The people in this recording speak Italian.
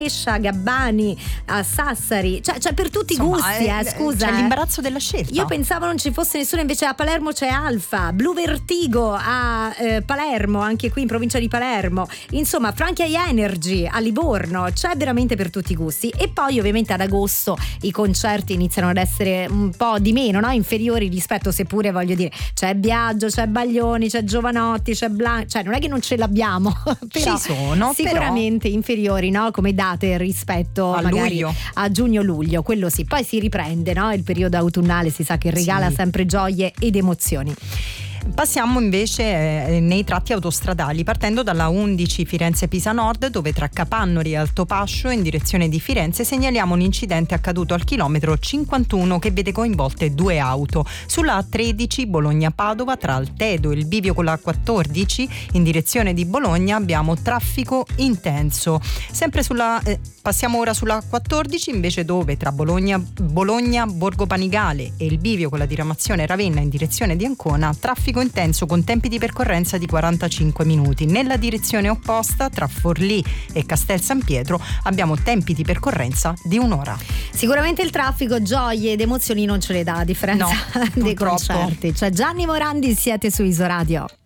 Gabbani, a Sassari, cioè per tutti i gusti, scusa. C'è l'imbarazzo della scelta. Io pensavo non ci fosse nessuno, invece a Palermo c'è Alfa, Blue Vertigo a Palermo, anche qui in provincia di Palermo, insomma Franchi Energy a Livorno, c'è veramente per tutti i gusti. E poi ovviamente ad agosto i concerti iniziano ad essere un po' di meno, no? Inferiori rispetto, seppure voglio dire, c'è Biagio, c'è Baglioni, c'è Giovanotti, c'è Blanc, cioè non è che non ce l'abbiamo, però ci sono sicuramente inferiori, no? Come date rispetto a magari luglio. A giugno-luglio, quello sì. Poi si riprende, no? Il periodo autunnale si sa che regala sempre gioie ed emozioni. Passiamo invece nei tratti autostradali, partendo dalla 11 Firenze-Pisa Nord, dove tra Capannori e Altopascio in direzione di Firenze segnaliamo un incidente accaduto al chilometro 51 che vede coinvolte 2 auto. Sulla A13 Bologna-Padova, tra Altedo e il bivio con la 14 in direzione di Bologna, abbiamo traffico intenso. Sempre passiamo ora sulla 14 invece, dove tra Bologna, Borgo Panigale e il bivio con la diramazione Ravenna in direzione di Ancona, traffico intenso con tempi di percorrenza di 45 minuti. Nella direzione opposta, tra Forlì e Castel San Pietro, abbiamo tempi di percorrenza di 1 ora. Sicuramente il traffico gioie ed emozioni non ce le dà, a differenza dei concerti. C'è Gianni Morandi, siete su Isoradio.